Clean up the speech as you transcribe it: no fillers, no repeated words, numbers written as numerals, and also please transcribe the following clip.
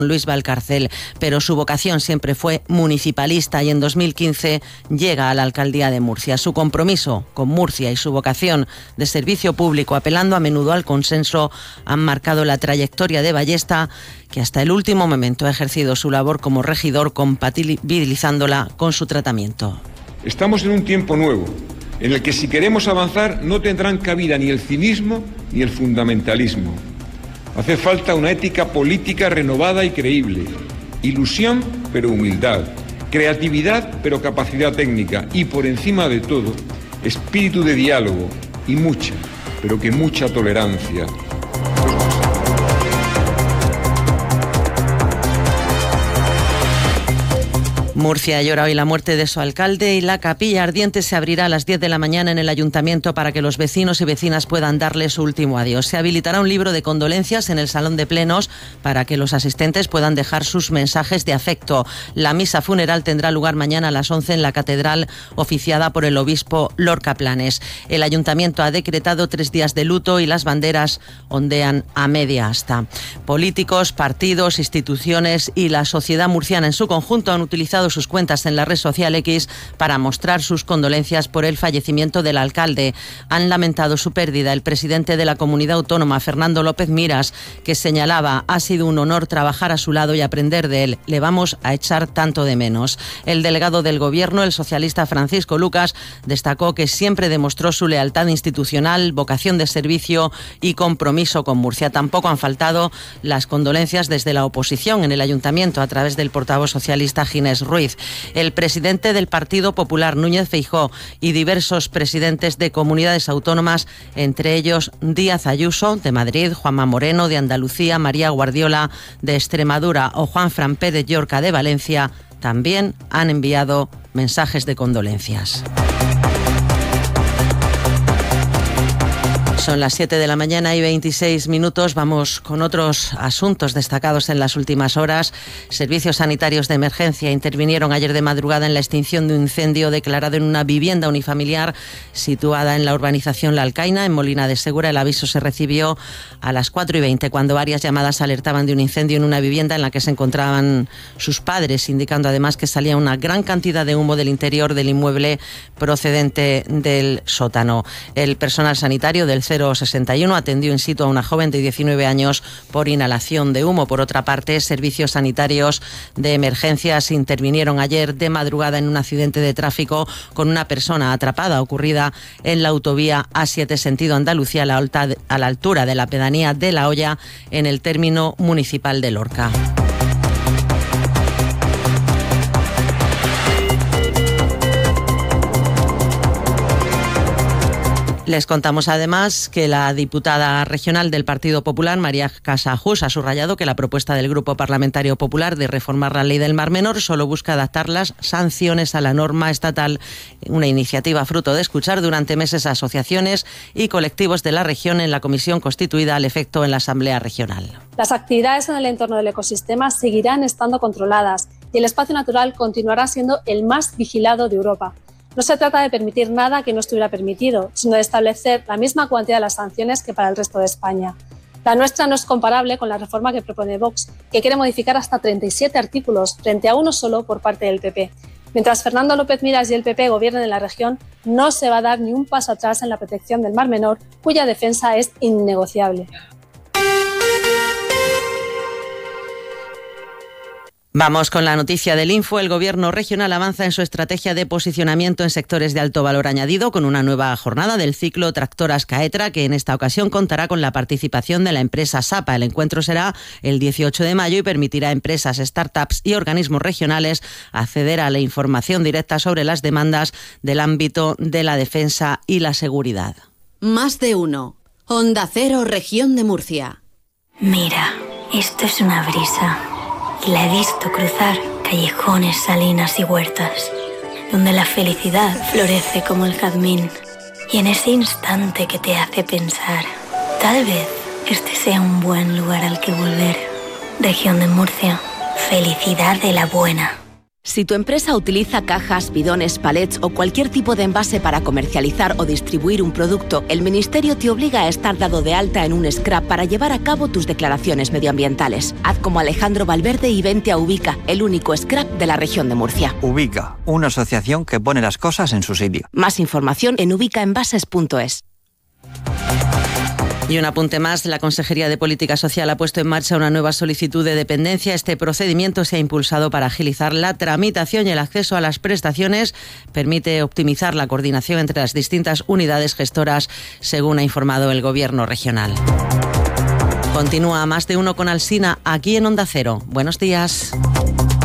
Luis Valcárcel, pero su vocación siempre fue municipalista y en 2015 llega a la alcaldía de Murcia. Su compromiso con Murcia y su vocación de servicio público, apelando a menudo al consenso, han marcado la trayectoria de Ballesta, que hasta el último momento ha ejercido su labor como regidor, compatibilizándola con su tratamiento. Estamos en un tiempo nuevo, en el que si queremos avanzar no tendrán cabida ni el cinismo ni el fundamentalismo. Hace falta una ética política renovada y creíble, ilusión pero humildad, creatividad pero capacidad técnica y, por encima de todo, espíritu de diálogo y mucha, pero que mucha tolerancia. Murcia llora hoy la muerte de su alcalde y la capilla ardiente se abrirá a las 10 de la mañana en el ayuntamiento para que los vecinos y vecinas puedan darle su último adiós. Se habilitará un libro de condolencias en el salón de plenos para que los asistentes puedan dejar sus mensajes de afecto. La misa funeral tendrá lugar mañana a las 11 en la catedral, oficiada por el obispo Lorca Planes. El ayuntamiento ha decretado 3 días de luto y las banderas ondean a media asta. Políticos, partidos, instituciones y la sociedad murciana en su conjunto han utilizado sus cuentas en la red social X para mostrar sus condolencias por el fallecimiento del alcalde. Han lamentado su pérdida el presidente de la comunidad autónoma, Fernando López Miras, que señalaba: ha sido un honor trabajar a su lado y aprender de él. Le vamos a echar tanto de menos. El delegado del gobierno, el socialista Francisco Lucas, destacó que siempre demostró su lealtad institucional, vocación de servicio y compromiso con Murcia. Tampoco han faltado las condolencias desde la oposición en el ayuntamiento a través del portavoz socialista Ginés Ruiz. El presidente del Partido Popular, Núñez Feijóo, y diversos presidentes de comunidades autónomas, entre ellos Díaz Ayuso, de Madrid, Juanma Moreno, de Andalucía, María Guardiola, de Extremadura, o Juanfran Pérez Llorca, de Valencia, también han enviado mensajes de condolencias. Son las 7 de la mañana y 26 minutos. Vamos con otros asuntos destacados en las últimas horas. Servicios sanitarios de emergencia intervinieron ayer de madrugada en la extinción de un incendio declarado en una vivienda unifamiliar situada en la urbanización La Alcaina, en Molina de Segura. El aviso se recibió a las 4:20, cuando varias llamadas alertaban de un incendio en una vivienda en la que se encontraban sus padres, indicando además que salía una gran cantidad de humo del interior del inmueble procedente del sótano. El personal sanitario del 061 atendió in situ a una joven de 19 años por inhalación de humo. Por otra parte, servicios sanitarios de emergencias intervinieron ayer de madrugada en un accidente de tráfico con una persona atrapada ocurrida en la autovía A7 sentido Andalucía a la altura de la pedanía de La Hoya, en el término municipal de Lorca. Les contamos además que la diputada regional del Partido Popular, María Casajús, ha subrayado que la propuesta del Grupo Parlamentario Popular de reformar la ley del Mar Menor solo busca adaptar las sanciones a la norma estatal, una iniciativa fruto de escuchar durante meses a asociaciones y colectivos de la región en la comisión constituida al efecto en la Asamblea Regional. Las actividades en el entorno del ecosistema seguirán estando controladas y el espacio natural continuará siendo el más vigilado de Europa. No se trata de permitir nada que no estuviera permitido, sino de establecer la misma cuantía de las sanciones que para el resto de España. La nuestra no es comparable con la reforma que propone Vox, que quiere modificar hasta 37 artículos frente a uno solo por parte del PP. Mientras Fernando López Miras y el PP gobiernen en la región, no se va a dar ni un paso atrás en la protección del Mar Menor, cuya defensa es innegociable. Vamos con la noticia del Info. El Gobierno regional avanza en su estrategia de posicionamiento en sectores de alto valor añadido con una nueva jornada del ciclo Tractoras Caetra, que en esta ocasión contará con la participación de la empresa SAPA. El encuentro será el 18 de mayo y permitirá a empresas, startups y organismos regionales acceder a la información directa sobre las demandas del ámbito de la defensa y la seguridad. Más de uno. Onda Cero, Región de Murcia. Mira, esto es una brisa. Y la he visto cruzar callejones, salinas y huertas, donde la felicidad florece como el jazmín. Y en ese instante que te hace pensar, tal vez este sea un buen lugar al que volver. Región de Murcia, felicidad de la buena. Si tu empresa utiliza cajas, bidones, palets o cualquier tipo de envase para comercializar o distribuir un producto, el Ministerio te obliga a estar dado de alta en un SCRAP para llevar a cabo tus declaraciones medioambientales. Haz como Alejandro Valverde y vente a Ubica, el único SCRAP de la región de Murcia. Ubica, una asociación que pone las cosas en su sitio. Más información en ubicaenvases.es. Y un apunte más, la Consejería de Política Social ha puesto en marcha una nueva solicitud de dependencia. Este procedimiento se ha impulsado para agilizar la tramitación y el acceso a las prestaciones. Permite optimizar la coordinación entre las distintas unidades gestoras, según ha informado el Gobierno regional. Continúa Más de Uno con Alsina, aquí en Onda Cero. Buenos días.